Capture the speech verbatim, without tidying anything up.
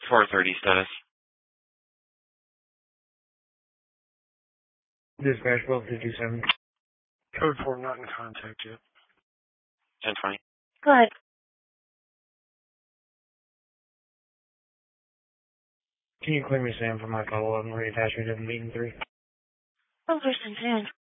four thirty status. Dispatch twelve fifty-seven. Code four not in contact yet. ten twenty. Go ahead. Can you clear me Sam for my follow-up and reattach me to the meeting three? Oh, there's Sam.